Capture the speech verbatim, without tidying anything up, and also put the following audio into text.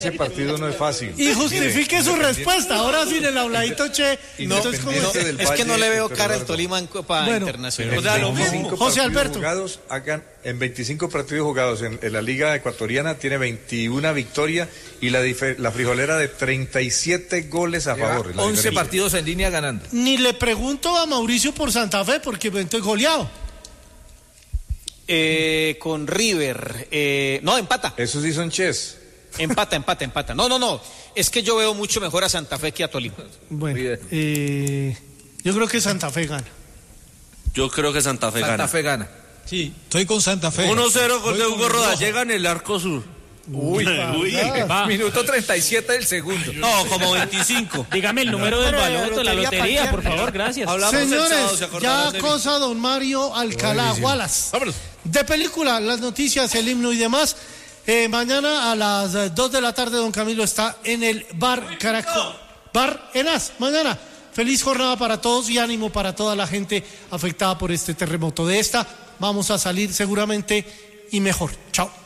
Ese partido no es fácil. Y justifique Mire, su respuesta. Ahora sin el habladito, che. No, entonces, ¿cómo es? Es que no le veo cara al Tolima en Copa bueno, Internacional. O sea, lo mismo. José Alberto. Jugados, hagan, en veinticinco partidos jugados en, en la Liga Ecuatoriana tiene veintiuna victorias y la, la frijolera de treinta y siete goles a favor. once partidos en línea ganando. Ni le pregunto a Mauricio por Santa Fe porque estoy goleado. Eh, con River. Eh, no, empata. Esos sí son chess. Empata, empata, empata. No, no, no. Es que yo veo mucho mejor a Santa Fe que a Tolima. Bueno, eh, yo creo que Santa Fe gana. Yo creo que Santa Fe Santa gana. Santa Fe gana. Sí, estoy con Santa Fe. uno cero gol de Hugo Rodallega en el arco sur. Uy, uy, minuto treinta y siete del segundo. No, como veinticinco. Dígame el número del baloto de la lotería, por favor, gracias. Hablamos Señores, sábado, ya cosa don Mario Alcalá Wallace. Vámonos. De película, las noticias, el himno y demás. Eh, mañana a las dos de la tarde don Camilo está en el Bar Caracol. Bar Enas, mañana. Feliz jornada para todos y ánimo para toda la gente afectada por este terremoto. De esta vamos a salir seguramente y mejor. Chao.